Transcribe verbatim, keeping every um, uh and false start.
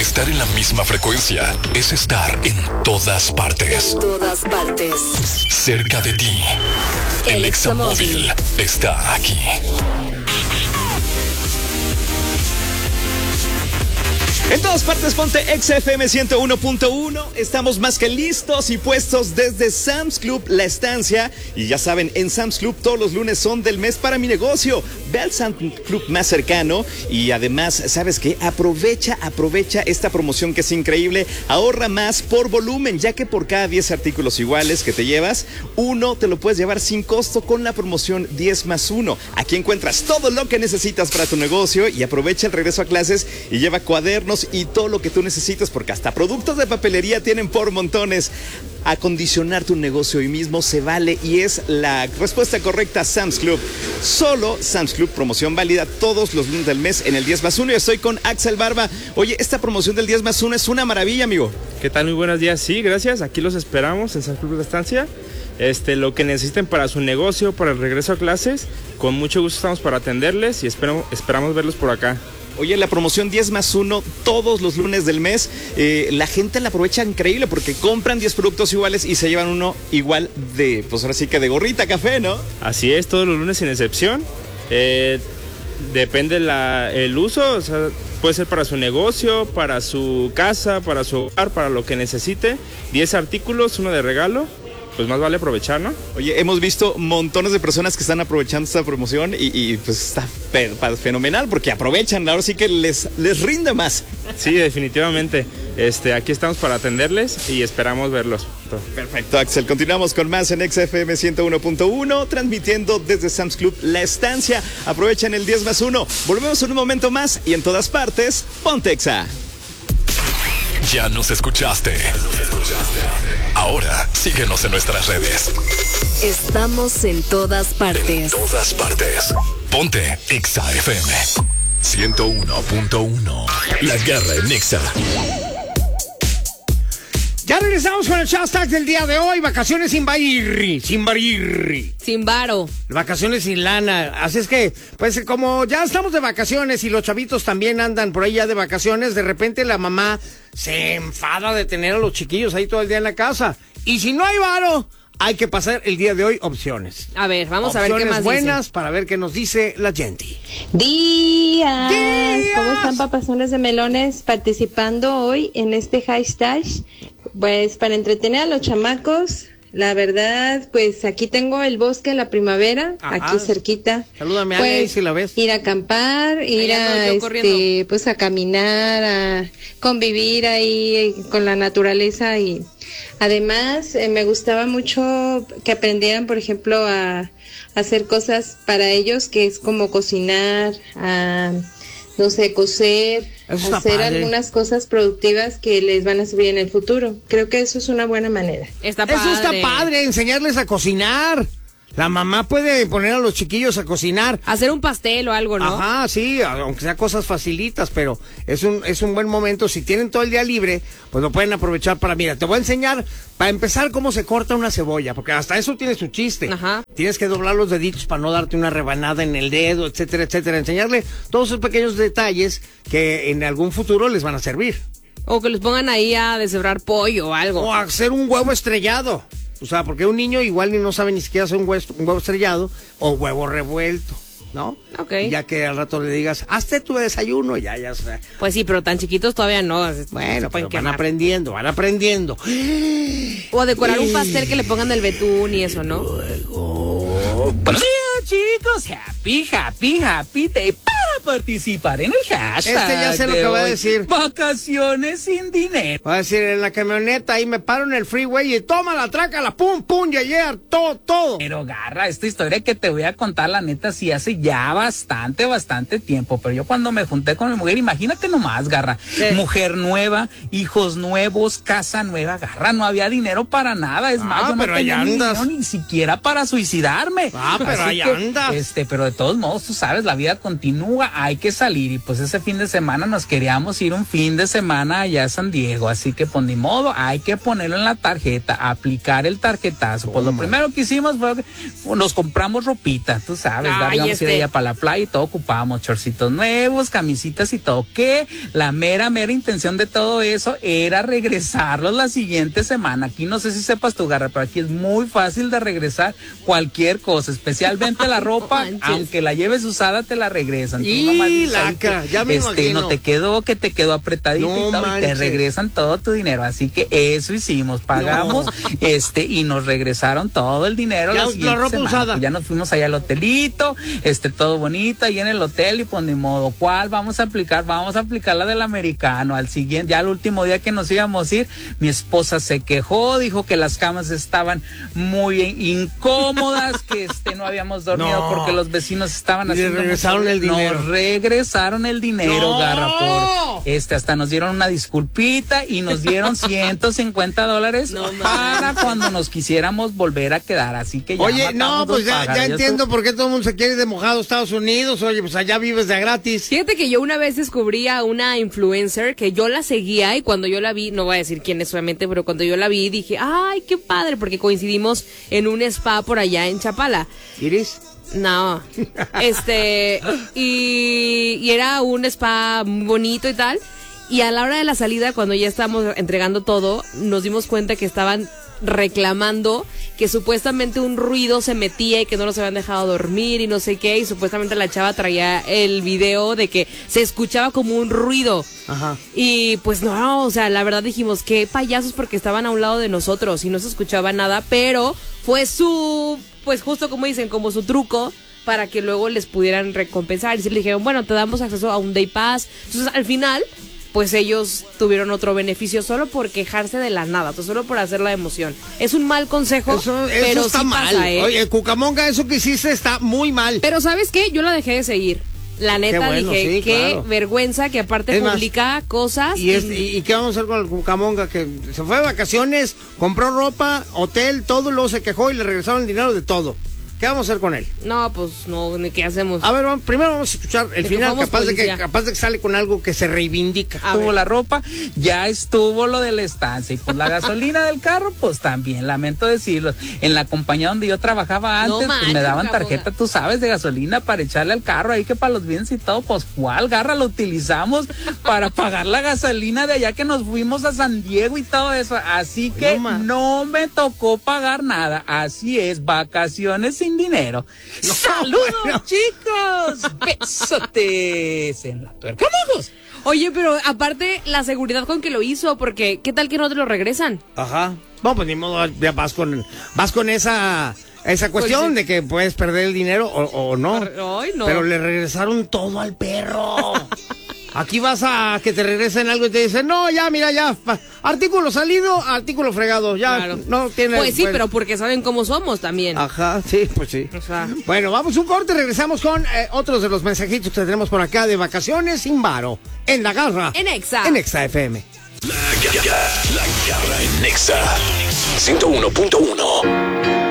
Estar en la misma frecuencia es estar en todas partes. En todas partes. Cerca de ti. El, el Examóvil está aquí. En todas partes ponte Exa F M ciento uno punto uno. Estamos más que listos y puestos desde Sam's Club La Estancia. Y ya saben, en Sam's Club todos los lunes son del mes para mi negocio. Ve al Sam's Club más cercano y además, ¿sabes qué? Aprovecha, aprovecha esta promoción que es increíble. Ahorra más por volumen, ya que por cada diez artículos iguales que te llevas, uno te lo puedes llevar sin costo con la promoción diez más uno. Aquí encuentras todo lo que necesitas para tu negocio y aprovecha el regreso a clases y lleva cuadernos y todo lo que tú necesitas, porque hasta productos de papelería tienen por montones. Acondicionar tu negocio hoy mismo se vale y es la respuesta correcta. Sam's Club, solo Sam's Club, promoción válida todos los lunes del mes en el diez más uno. Y estoy con Axel Barba. Oye, esta promoción del diez más uno es una maravilla, amigo. ¿Qué tal? Muy buenos días. Sí, gracias. Aquí los esperamos en Sam's Club La Estancia. Este, lo que necesiten para su negocio, para el regreso a clases, con mucho gusto estamos para atenderles y esperamos, esperamos verlos por acá. Oye, la promoción diez más uno todos los lunes del mes, eh, la gente la aprovecha increíble porque compran diez productos iguales y se llevan uno igual de, pues ahora sí que de gorrita café, ¿no? Así es, todos los lunes sin excepción. Eh, depende la, el uso, o sea, puede ser para su negocio, para su casa, para su hogar, para lo que necesite. diez artículos, uno de regalo. Pues más vale aprovechar, ¿no? Oye, hemos visto montones de personas que están aprovechando esta promoción y, y pues está fenomenal porque aprovechan, ahora sí que les, les rinde más. Sí, definitivamente. Este, aquí estamos para atenderles y esperamos verlos. Perfecto, Axel. Continuamos con más en Exa F M ciento uno punto uno, transmitiendo desde Sam's Club La Estancia. Aprovechen el diez más uno. Volvemos en un momento más y en todas partes, ponte Exa. Ya nos escuchaste. Ahora síguenos en nuestras redes. Estamos en todas partes. En todas partes. Ponte Exa F M ciento uno punto uno. La garra en Exa. Ya regresamos con el hashtag del día de hoy. Vacaciones sin bairri, sin barirri. Sin varo. Vacaciones sin lana. Así es que, pues como ya estamos de vacaciones y los chavitos también andan por ahí ya de vacaciones, de repente la mamá se enfada de tener a los chiquillos ahí todo el día en la casa. Y si no hay varo, hay que pasar el día de hoy opciones. A ver, vamos opciones a ver qué más buenas dice. Para ver qué nos dice la gente. Días. Días. ¿Cómo están, papazones de melones? Participando hoy en este hashtag, pues para entretener a los chamacos. La verdad, pues aquí tengo el bosque de la primavera, Ajá. Aquí cerquita. Salúdame a pues, Ale, si la ves. Ir a acampar, ir a, este, pues a caminar, a convivir ahí con la naturaleza y además eh, me gustaba mucho que aprendieran, por ejemplo, a, a hacer cosas para ellos, que es como cocinar, a, no sé, coser, hacer padre. Algunas cosas productivas que les van a servir en el futuro. Creo que eso es una buena manera. Está padre. Eso está padre, enseñarles a cocinar. La mamá puede poner a los chiquillos a cocinar. Hacer un pastel o algo, ¿no? Ajá, sí, aunque sea cosas facilitas, pero es un, es un buen momento. Si tienen todo el día libre, pues lo pueden aprovechar para, mira, te voy a enseñar, para empezar, cómo se corta una cebolla, porque hasta eso tiene su chiste. Ajá. Tienes que doblar los deditos para no darte una rebanada en el dedo, etcétera, etcétera. Enseñarle todos esos pequeños detalles que en algún futuro les van a servir. O que los pongan ahí a deshebrar pollo o algo. O a hacer un huevo estrellado. O sea, porque un niño igual ni no sabe ni siquiera hacer un huevo, un huevo estrellado o huevo revuelto, ¿no? Ok. Ya que al rato le digas, hazte tu desayuno, ya, ya. O sea. Pues sí, pero tan chiquitos todavía no. Bueno, pero van aprendiendo, van aprendiendo. O decorar un pastel que le pongan el betún y eso, ¿no? Luego... Buenos días, chicos. Happy, happy, happy day para participar en el hashtag. Este ya sé lo que va a decir. Vacaciones sin dinero. Va a decir, en la camioneta ahí me paro en el freeway y toma la traca, la pum, pum, ya, ya, todo, todo. Pero Garra, esta historia que te voy a contar, la neta, sí hace ya bastante, bastante tiempo. Pero yo cuando me junté con mi mujer, imagínate nomás, Garra. ¿Qué? Mujer nueva, hijos nuevos, casa nueva, Garra, no había dinero para nada. Es Ah, más, yo no pero ahí tenía ni andas. dinero ni siquiera para suicidarme. Ah, pero Así ahí que, andas. Este, pero de todos modos, tú sabes, la vida continúa. hay que salir. Y pues ese fin de semana nos queríamos ir un fin de semana allá a San Diego. Así que pues ni modo, hay que ponerlo en la tarjeta, aplicar el tarjetazo. Pues lo primero que hicimos fue que nos compramos ropita, tú sabes, Ay, íbamos este. a ir allá para la playa y todo, ocupábamos chorcitos nuevos, camisitas y todo. Que la mera, mera intención de todo eso era regresarlos la siguiente semana. Aquí no sé si sepas tu Garra, pero aquí es muy fácil de regresar cualquier cosa, especialmente la ropa, No aunque la lleves usada, te la regresan. Tú Y nomás dices, laca, "Ay, ya me este, imagino". no te quedó, que te quedó apretadito No y todo, y te manches. regresan todo tu dinero. Así que eso hicimos, pagamos, este, y nos regresaron todo el dinero. Ya, la la siguiente ropa semana. usada. Pues ya nos fuimos allá al hotelito, este, todo bonito, ahí en el hotel, y pues ni modo, ¿cuál vamos a aplicar? Vamos a aplicar la del americano. Al siguiente, ya el último día que nos íbamos a ir, mi esposa se quejó, dijo que las camas estaban muy incómodas, que este, no habíamos dormido No. porque los vecinos estaban Y le haciendo regresaron mucho- el dinero. Nos regresaron el dinero, No. Garra, por este, hasta nos dieron una disculpita y nos dieron ciento cincuenta dólares No para cuando nos quisiéramos volver a quedar. Así que ya Oye, matamos no, dos pues ya, pájaros. ya Ya entiendo por qué todo el mundo se quiere ir de mojado a Estados Unidos. Oye, pues allá vives de gratis. Fíjate que yo una vez descubrí a una influencer que yo la seguía y cuando yo la vi, no voy a decir quién es obviamente, pero cuando yo la vi dije, ay, qué padre, porque coincidimos en un spa por allá en Chapala. ¿Iris? No, este, y, y era un spa muy bonito y tal, y a la hora de la salida, cuando ya estábamos entregando todo, nos dimos cuenta que estaban reclamando que supuestamente un ruido se metía y que no los habían dejado dormir y no sé qué, y supuestamente la chava traía el video de que se escuchaba como un ruido. Ajá. Y pues no, o sea, la verdad dijimos, qué payasos, porque estaban a un lado de nosotros y no se escuchaba nada, pero fue su, pues justo como dicen, como su truco para que luego les pudieran recompensar. Y se le dijeron, bueno, te damos acceso a un day pass. Entonces al final, pues ellos tuvieron otro beneficio solo por quejarse de la nada, solo por hacer la emoción. Es un mal consejo, Eso, eso pero está sí mal. pasa, ¿eh? Oye, Cucamonga, eso que hiciste está muy mal. Pero ¿sabes qué? Yo la dejé de seguir. La neta, bueno, dije, sí, qué claro. vergüenza que aparte Es más, publica cosas. ¿Y, este, y, ¿Y qué vamos a hacer con el Cucamonga? Que se fue de vacaciones, compró ropa, hotel, todo, luego se quejó y le regresaron el dinero de todo. ¿Qué vamos a hacer con él? No, pues no, ni qué hacemos. A ver, vamos, primero vamos a escuchar el De que final, fuimos capaz de, que, policía. capaz de que sale con algo que se reivindica. A Estuvo ver. la ropa, ya estuvo lo de la estancia y pues la gasolina del carro, pues también, lamento decirlo. En la compañía donde yo trabajaba No antes, pues, me manches, daban Cucamonga. tarjeta, tú sabes, de gasolina para echarle al carro ahí que para los bienes y todo, pues cuál Garra lo utilizamos para pagar la gasolina de allá que nos fuimos a San Diego y todo eso. Así que No, ma. no me tocó pagar nada. Así es, vacaciones sin dinero. ¡Saludos, bueno. chicos! ¡Besotes en la tuerca! ¡Vamos! Oye, pero aparte la seguridad con que lo hizo, porque ¿qué tal que no te lo regresan? Ajá. Bueno, pues ni modo, ya vas con, vas con esa, esa cuestión Pues de sí. que puedes perder el dinero o, o no. Ay, no. Pero le regresaron todo al perro. Aquí vas a que te regresen algo y te dicen, no, ya, mira, ya, pa- artículo salido, artículo fregado, ya, Claro. no tiene... Pues sí, pero porque saben cómo somos también. Ajá, sí, pues sí. O sea. Bueno, vamos un corte, regresamos con eh, otros de los mensajitos que tenemos por acá de vacaciones sin varo, en La Garra. En Exa. En Exa F M. La Garra en Nexa ciento uno punto uno.